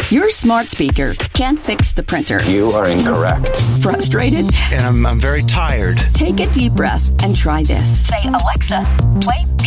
Your smart speaker can't fix the printer. You are incorrect. Frustrated? And I'm very tired. Take a deep breath and try this. Say, Alexa, play